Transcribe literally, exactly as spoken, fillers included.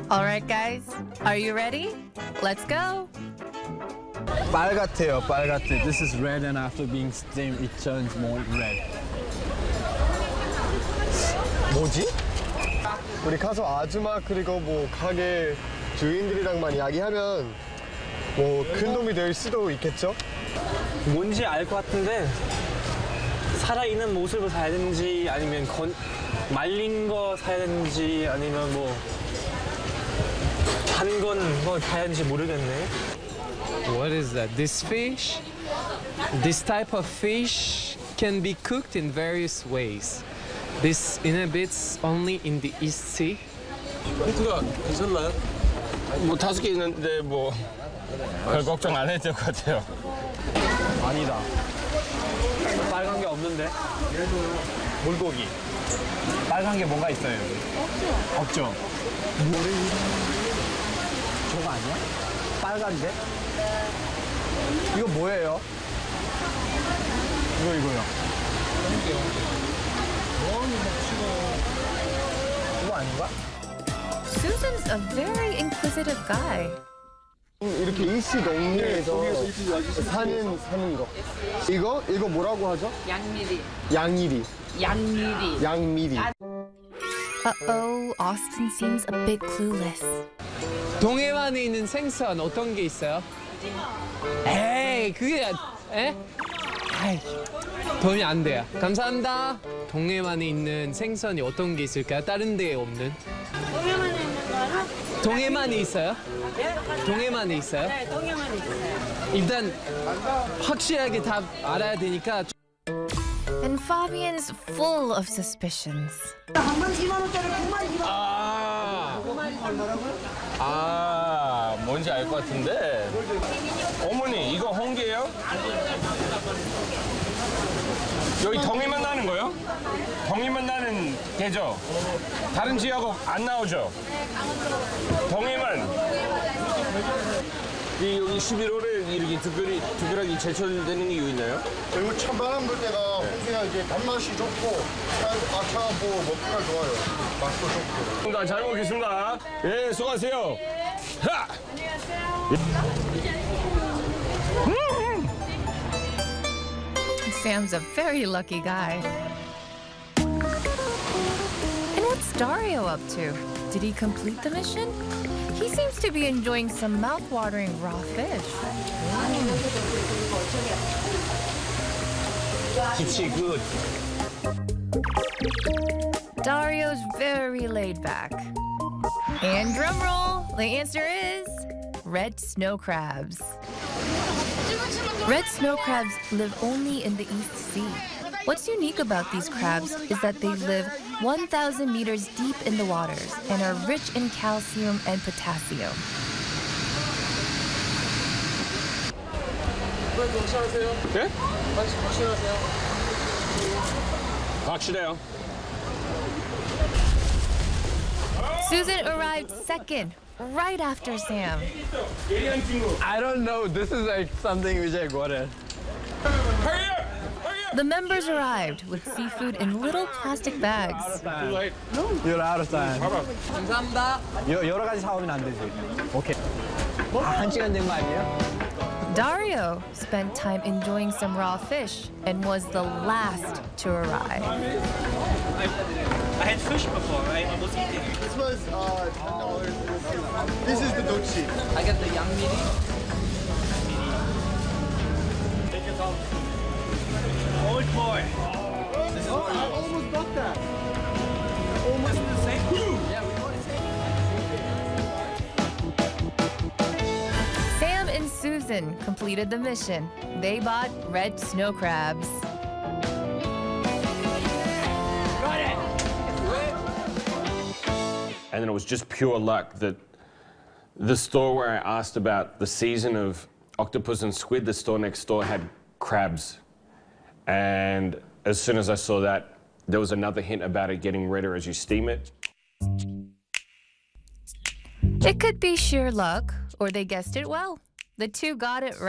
All right, guys, are you ready? Let's go. 빨갛대요, 빨갛대. This is red and after being steamed, it turns more red. 뭐지? 우리 가서 아줌마 그리고 뭐 가게 주인들이랑만 이야기하면 뭐 큰 도움이 될 수도 있겠죠? 뭔지 알 것 같은데 살아있는 모습을 사야 되는지 아니면 건, 말린 거 사야 되는지 아니면 뭐 단 건 뭐 사야 되는지 모르겠네. What is that? This fish? This type of fish can be cooked in various ways. This inhabits only in the East Sea. 힌트가 괜찮나요? 뭐 다섯 개 있는데 뭐 별 걱정 안 해도 될 것 같아요. 아니다. 빨간 게 없는데? 물고기. 빨간 게 뭔가 있어요, 여기. 없죠? 없죠? 저거 아니야? 빨간데? 이거 뭐예요? 이거, 이거요. 이거 아닌가? Susan's a very inquisitive guy. 이렇게 일시 동네에서 사는 사는 거. 이거 이거 뭐라고 하죠? 양미리. 양이리. 양미리. 양미리. Uh-oh, Austin seems a bit clueless. 동해만에 있는 생선 어떤 게 있어요? 에이, 그게 에? 아이, 도움이 안 돼요. 감사합니다. 동해만에 있는 생선이 어떤 게 있을까요? 다른 데에 없는? 동해만에 있는 거는? 동해만에 있어요? 예? 동해만에 있어요? 네, 동해만에 있어요. 일단 확실하게 다 알아야 되니까. And Fabian's full of suspicions. 아, 아 뭔지 알 것 같은데. 어머니 이거 홍게예요? 여기 동해만 나는 거요? 동해만 나는 게죠? 다른 지역은 안 나오죠? 동해만. 이 여기 십일월에 이렇게 특별히 특별하게 제철되는 이유 있나요? 그리고 찬바람 불 때가 홍게가 이제 단맛이 좋고 아차 뭐 먹기가 좋아요. 맛도 좋고. 나 잘 먹겠습니다. 예, 수고하세요. 하! Sam's a very lucky guy. And what's Dario up to? Did he complete the mission? He seems to be enjoying some mouth-watering raw fish. 김치 굿. Dario's very laid back. And drumroll, the answer is red snow crabs. Red snow crabs live only in the East Sea. What's unique about these crabs is that they live one thousand meters deep in the waters and are rich in calcium and potassium. 네? 확실해요. Susan arrived second, right after Sam. I don't know. This is like something which I got it. Hurry up! Hurry up! The members arrived with seafood in little plastic bags. You're out of time. 감사합니다. 여, 여러 가지 사오면 안 되지. 오케이. 아, 한 시간 된 거 아니에요? Dario spent time enjoying some raw fish and was the last to arrive. I had fish before, right? I was eating. This was uh, ten dollars. This is the dochi. I got the 양미리. Old boy. I almost got that. Almost the same. Sam and Susan completed the mission. They bought red snow crabs. And then it was just pure luck that the store where I asked about the season of octopus and squid, the store next door had crabs. And as soon as I saw that, there was another hint about it getting redder as you steam it. It could be sheer luck, or they guessed it well. The two got it right.